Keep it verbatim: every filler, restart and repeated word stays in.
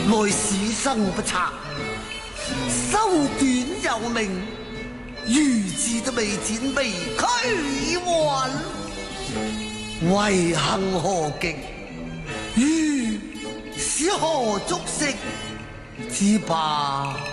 來此生不測，修短有命，如此都未展眉驅還，為幸何極？於是何足惜之罷？